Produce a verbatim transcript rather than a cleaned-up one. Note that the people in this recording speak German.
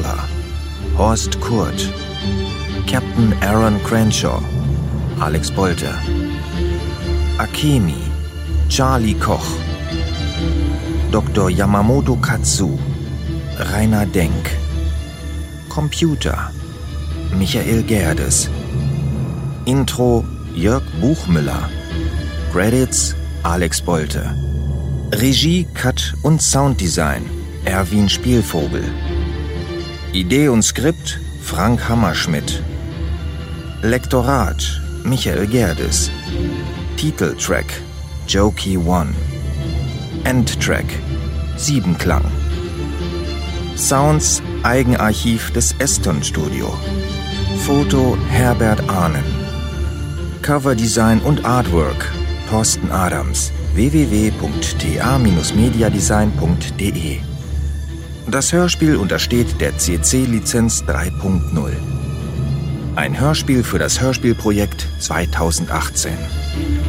Waller, Horst Kurt, Captain Aaron Crenshaw, Alex Bolte, Akemi, Charlie Koch, Doktor Yamamoto Katsu, Rainer Denk, Computer, Michael Gerdes, Intro Jörg Buchmüller, Credits Alex Bolte, Regie, Cut und Sounddesign Erwin Spielvogel, Idee und Skript Frank Hammerschmidt, Lektorat Michael Gerdes, Titeltrack Jokey One, Endtrack Siebenklang, Sounds Eigenarchiv des Eston Studio, Foto Herbert Ahnen, Coverdesign und Artwork Thorsten Adams, w w w punkt t a bindestrich mediadesign punkt d e. Das Hörspiel untersteht der C C-Lizenz drei punkt null. Ein Hörspiel für das Hörspielprojekt zweitausendachtzehn.